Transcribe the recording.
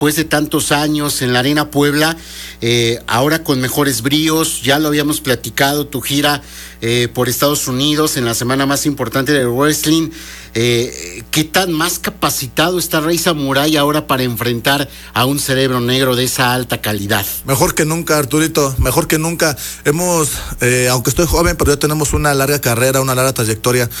después de tantos años en la Arena Puebla, ahora con mejores bríos. Ya lo habíamos platicado, tu gira por Estados Unidos en la semana más importante del wrestling. ¿Qué tan más capacitado está Rey Samurai ahora para enfrentar a un Cerebro Negro de esa alta calidad? Mejor que nunca, Arturito, mejor que nunca. Aunque estoy joven, pero ya tenemos una larga carrera, una larga trayectoria